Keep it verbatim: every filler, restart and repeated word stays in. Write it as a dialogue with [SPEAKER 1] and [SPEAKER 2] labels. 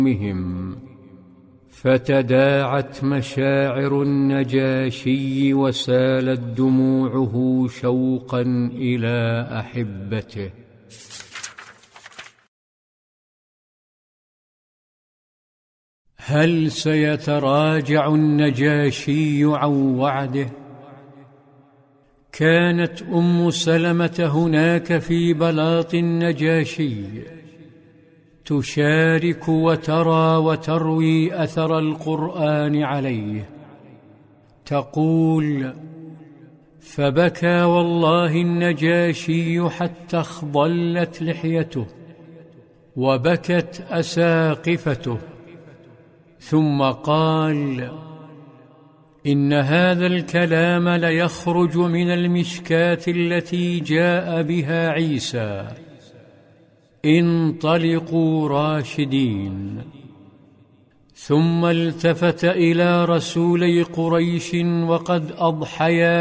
[SPEAKER 1] قومهم، فتداعت مشاعر النجاشي وسالت دموعه شوقا إلى أحبته. هل سيتراجع النجاشي عن وعده؟ كانت أم سلمة هناك في بلاط النجاشي، تشارك وترى وتروي أثر القرآن عليه. تقول: فبكى والله النجاشي حتى اخضلت لحيته وبكت أساقفته، ثم قال: إن هذا الكلام ليخرج من المشكاة التي جاء بها عيسى، انطلقوا راشدين. ثم التفت إلى رسولي قريش وقد أضحيا